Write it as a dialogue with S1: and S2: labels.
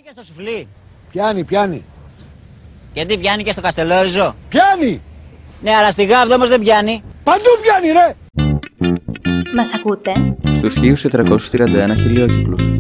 S1: και στο σουφλί.
S2: Πιάνει.
S1: Γιατί πιάνει και στο Καστελόριζο.
S2: Πιάνει!
S1: Ναι, αλλά στη Γάβδο όμως δεν πιάνει.
S2: Παντού πιάνει, ρε!
S3: Μας ακούτε?
S4: Στους 1431 χιλιόκυκλους.